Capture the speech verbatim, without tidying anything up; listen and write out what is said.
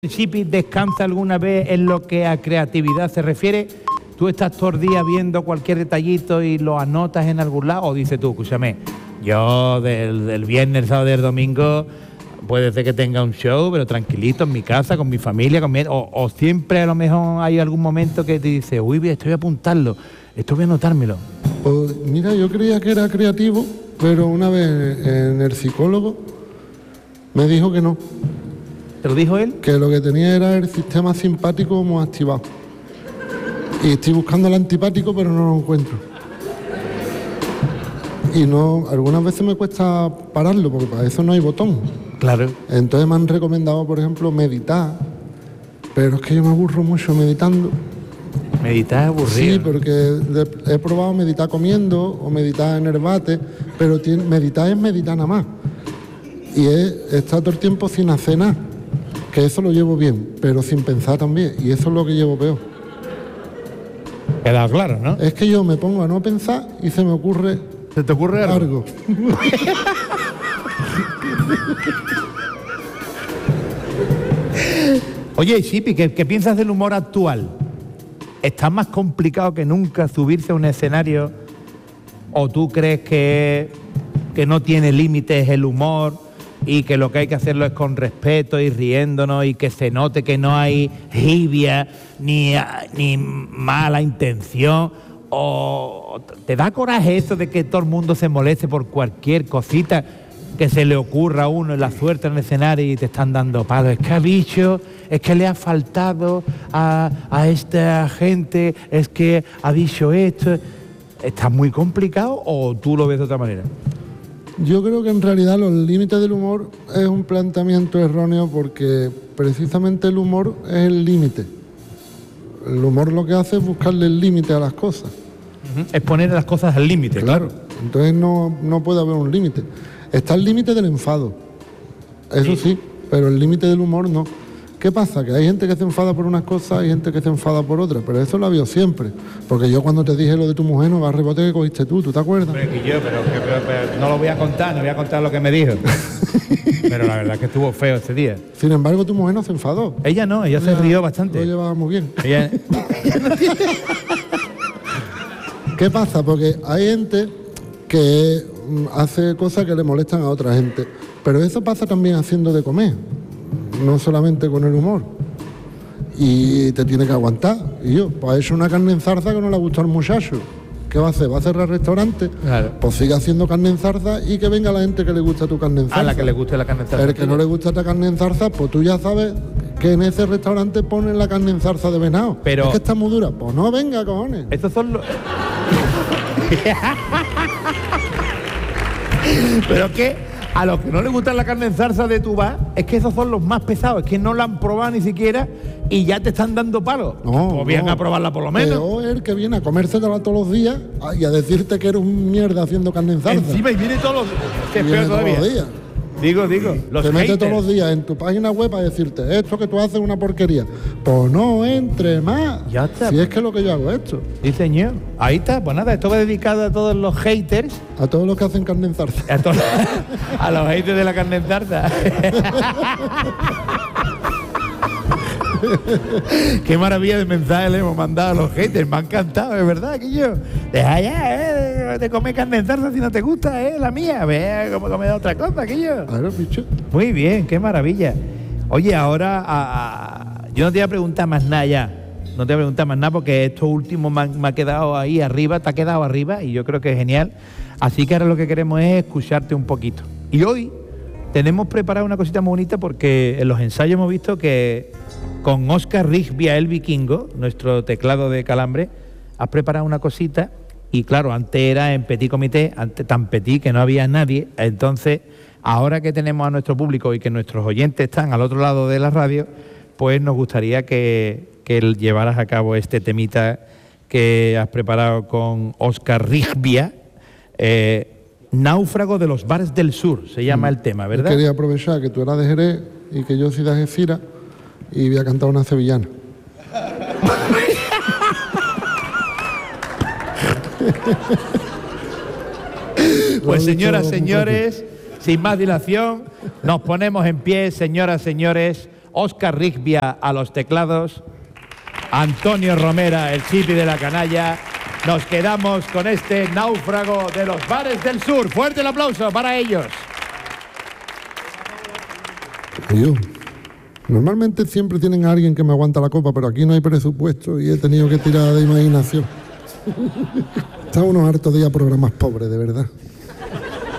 Chipi descansa alguna vez en lo que a creatividad se refiere? ¿Tú estás todo el día viendo cualquier detallito y lo anotas en algún lado? ¿O dices tú, escúchame, yo del, del viernes, sábado y el domingo puede ser que tenga un show, pero tranquilito en mi casa, con mi familia, con mi, o, o siempre a lo mejor hay algún momento que te dice, uy, esto voy a apuntarlo, esto voy a anotármelo? Pues mira, yo creía que era creativo, pero una vez en el psicólogo me dijo que no. ¿Te lo dijo él? Que lo que tenía era el sistema simpático muy activado. Y estoy buscando el antipático, pero no lo encuentro. Y no, algunas veces me cuesta pararlo, porque para eso no hay botón. Claro. Entonces me han recomendado, por ejemplo, meditar. Pero es que yo me aburro mucho meditando. Meditar es aburrido. Sí, porque he probado meditar comiendo o meditar en el bate, pero tiene, meditar es meditar nada más. Y he estado todo el tiempo sin hacer nada. Que eso lo llevo bien, pero sin pensar también. Y eso es lo que llevo peor. Queda claro, ¿no? Es que yo me pongo a no pensar y se me ocurre... ¿Se te ocurre algo? algo. Oye, Chipi, ¿qué, ¿qué piensas del humor actual? ¿Está más complicado que nunca subirse a un escenario? ¿O tú crees que, que no tiene límites el humor y que lo que hay que hacerlo es con respeto y riéndonos y que se note que no hay jibia ni, ni mala intención? ¿O te da coraje eso de que todo el mundo se moleste por cualquier cosita que se le ocurra a uno en la suerte en el escenario y te están dando palos? Es que ha dicho, es que le ha faltado a, a esta gente, es que ha dicho esto. ¿Está muy complicado o tú lo ves de otra manera? Yo creo que en realidad los límites del humor es un planteamiento erróneo, porque precisamente el humor es el límite. El humor lo que hace es buscarle el límite a las cosas. Uh-huh. Es poner las cosas al límite. Claro. Entonces no, no puede haber un límite. Está el límite del enfado, eso sí, sí, pero el límite del humor no. ¿Qué pasa? Que hay gente que se enfada por unas cosas, hay gente que se enfada por otras, pero eso lo ha habido siempre. Porque yo cuando te dije lo de tu mujer, no va a rebote que cogiste tú, ¿tú te acuerdas? Hombre, que yo, pero, pero, pero no lo voy a contar, no voy a contar lo que me dijo. Pero la verdad es que estuvo feo ese día. Sin embargo, tu mujer no se enfadó. Ella no, ella, ella se rió bastante. Lo llevaba muy bien. Ella... ¿Qué pasa? Porque hay gente que hace cosas que le molestan a otra gente, pero eso pasa también haciendo de comer, no solamente con el humor, y te tiene que aguantar. Y yo, pues ha hecho una carne en zarza que no le gusta al muchacho, ¿qué va a hacer? ¿Va a cerrar el restaurante? Claro. Pues sigue haciendo carne en zarza y que venga la gente que le gusta tu carne en zarza. A la que le guste la carne en zarza. El que no le gusta esta carne en zarza, pues tú ya sabes que en ese restaurante ponen la carne en zarza de venado. Pero es que está muy dura. Pues no, venga, cojones. Estos son los... Pero que a los que no les gusta la carne en zarza de tu bar, es que esos son los más pesados, es que no la han probado ni siquiera y ya te están dando palos. No, pues bien no. A probarla por lo menos. Peor es el que viene a comérsela todos los días y a decirte que eres un mierda haciendo carne en zarza. Encima y viene todos los días. Que es peor todavía. Todos los días. Digo, digo, los te mete haters. Todos los días en tu página web a decirte esto que tú haces es una porquería. Pues no entre más. Ya está. Si es que es lo que yo hago esto. Sí, señor. Ahí está. Pues nada, esto va dedicado a todos los haters. A todos los que hacen carne en zarza. A, todos, a los haters de la carne en zarza. Qué maravilla de mensaje le hemos mandado a los haters. Me ha encantado, es verdad, que yo. Deja ya, eh, de comer carne en zarza si no te gusta, eh, la mía. Ve cómo comer otra cosa, que yo. Claro, bicho. Muy bien, qué maravilla. Oye, ahora a, a, yo no te voy a preguntar más nada ya. No te voy a preguntar más nada porque esto último me ha, me ha quedado ahí arriba, te ha quedado arriba y yo creo que es genial. Así que ahora lo que queremos es escucharte un poquito. Y hoy tenemos preparado una cosita muy bonita porque en los ensayos hemos visto que con Óscar Rigbia, el vikingo, nuestro teclado de calambre, has preparado una cosita y claro, antes era en petit comité, antes tan petit que no había nadie, entonces ahora que tenemos a nuestro público y que nuestros oyentes están al otro lado de la radio, pues nos gustaría que, que llevaras a cabo este temita que has preparado con Óscar Rigbia, eh, Náufrago de los bares del sur, se llama el tema, ¿verdad? Yo quería aprovechar que tú eras de Jerez y que yo soy de Algeciras y voy a cantar una sevillana. Pues señoras, señores, sin más dilación, nos ponemos en pie, señoras, señores, Óscar Rigbia a los teclados, Antonio Romera, el chipi de la canalla. Nos quedamos con este náufrago de los bares del sur. Fuerte el aplauso para ellos. Yo. Normalmente siempre tienen a alguien que me aguanta la copa, pero aquí no hay presupuesto y he tenido que tirar de imaginación. Está unos hartos días programas pobres, de verdad.